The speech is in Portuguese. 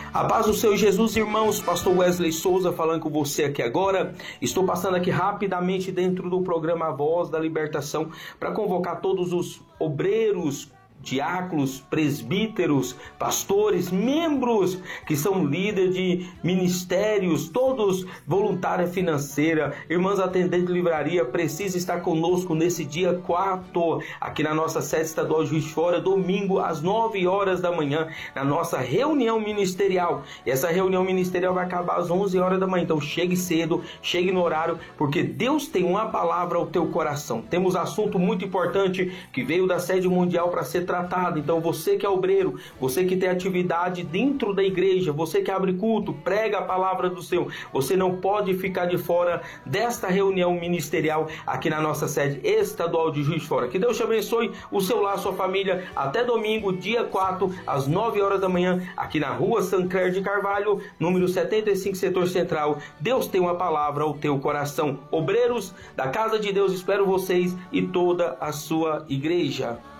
A paz do Senhor Jesus, irmãos, pastor Wesley Souza falando com você aqui agora. Estou passando aqui rapidamente dentro do programa A Voz da Libertação para convocar todos os obreiros, diáconos, presbíteros, pastores, membros que são líderes de ministérios, todos voluntária financeira, irmãs atendentes de livraria, precisa estar conosco nesse dia 4, aqui na nossa sede estadual Juiz de Fora, domingo às 9 horas da manhã, na nossa reunião ministerial. E essa reunião ministerial vai acabar às 11 horas da manhã, então chegue cedo, chegue no horário, porque Deus tem uma palavra ao teu coração. Temos assunto muito importante que veio da sede mundial para ser tratado. Então você que é obreiro, você que tem atividade dentro da igreja, você que abre culto, prega a palavra do Senhor, você não pode ficar de fora desta reunião ministerial aqui na nossa sede estadual de Juiz de Fora. Que Deus te abençoe, o seu lar, sua família, até domingo, dia 4, às 9 horas da manhã, aqui na rua Sancler de Carvalho, número 75, setor central. Deus tem uma palavra ao teu coração. Obreiros da Casa de Deus, espero vocês e toda a sua igreja.